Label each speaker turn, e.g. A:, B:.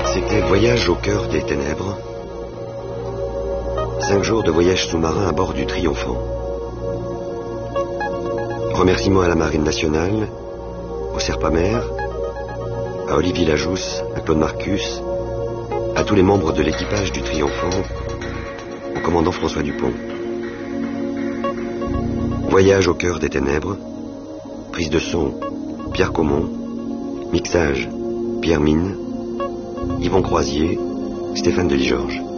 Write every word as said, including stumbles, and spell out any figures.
A: C'était Voyage au cœur des ténèbres. Cinq jours de voyage sous-marin à bord du Triomphant. Remerciements à la Marine nationale, au Serpamer, à Olivier Lajousse, à Claude Marcus, à tous les membres de l'équipage du Triomphant, au commandant François Dupont. Voyage au cœur des ténèbres. Prise de son, Pierre Caumont. Mixage, Pierre Mine. Yvon Croisier, Stéphane Delis-Georges.